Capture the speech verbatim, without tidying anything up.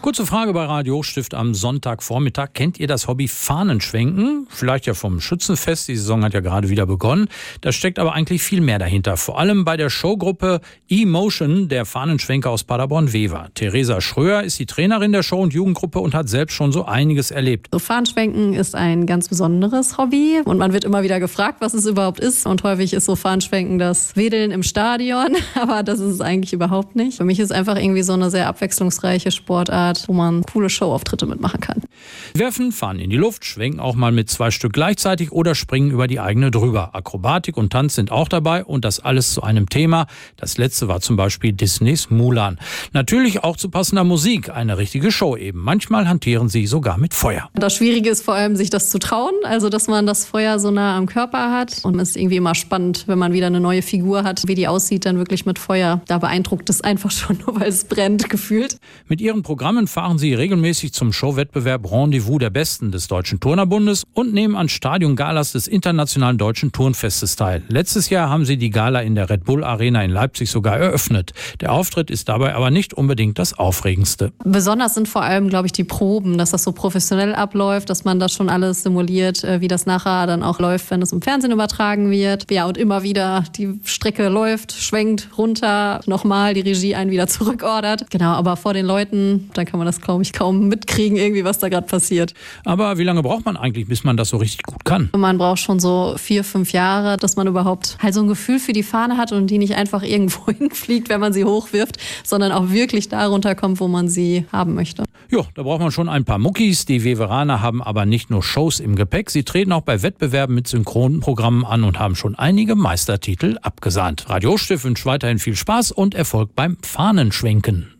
Kurze Frage bei Radio Hochstift am Sonntagvormittag. Kennt ihr das Hobby Fahnenschwenken? Vielleicht ja vom Schützenfest. Die Saison hat ja gerade wieder begonnen. Da steckt aber eigentlich viel mehr dahinter. Vor allem bei der Showgruppe E-Motion, der Fahnenschwenker aus Paderborn-Wever. Theresa Schröer ist die Trainerin der Show- und Jugendgruppe und hat selbst schon so einiges erlebt. So Fahnenschwenken ist ein ganz besonderes Hobby und man wird immer wieder gefragt, was es überhaupt ist. Und häufig ist so Fahnenschwenken das Wedeln im Stadion, aber das ist es eigentlich überhaupt nicht. Für mich ist einfach irgendwie so eine sehr abwechslungsreiche Sportart, wo man coole Showauftritte mitmachen kann. Werfen, fahren in die Luft, schwenken auch mal mit zwei Stück gleichzeitig oder springen über die eigene drüber. Akrobatik und Tanz sind auch dabei und das alles zu einem Thema. Das letzte war zum Beispiel Disneys Mulan. Natürlich auch zu passender Musik, eine richtige Show eben. Manchmal hantieren sie sogar mit Feuer. Das Schwierige ist vor allem, sich das zu trauen, also dass man das Feuer so nah am Körper hat. Und es ist irgendwie immer spannend, wenn man wieder eine neue Figur hat, wie die aussieht, dann wirklich mit Feuer. Da beeindruckt es einfach schon, nur weil es brennt, gefühlt. Mit ihren Programmen fahren sie regelmäßig zum Showwettbewerb Rendezvous der Besten des Deutschen Turnerbundes und nehmen an Stadion-Galas des Internationalen Deutschen Turnfestes teil. Letztes Jahr haben sie die Gala in der Red Bull Arena in Leipzig sogar eröffnet. Der Auftritt ist dabei aber nicht unbedingt das Aufregendste. Besonders sind vor allem, glaube ich, die Proben, dass das so professionell abläuft, dass man das schon alles simuliert, wie das nachher dann auch läuft, wenn es im Fernsehen übertragen wird. Ja, und immer wieder die Strecke läuft, schwenkt runter, nochmal die Regie einen wieder zurückordert. Genau, aber vor den Leuten, dann kann man das, glaube ich, kaum mitkriegen, irgendwie, was da gerade passiert. Aber wie lange braucht man eigentlich, bis man das so richtig gut kann? Man braucht schon so vier, fünf Jahre, dass man überhaupt halt so ein Gefühl für die Fahne hat und die nicht einfach irgendwo hinfliegt, wenn man sie hochwirft, sondern auch wirklich da runterkommt, wo man sie haben möchte. Ja, da braucht man schon ein paar Muckis. Die Weveraner haben aber nicht nur Shows im Gepäck, sie treten auch bei Wettbewerben mit Synchronprogrammen an und haben schon einige Meistertitel abgesahnt. Radio Hochstift wünscht weiterhin viel Spaß und Erfolg beim Fahnenschwenken.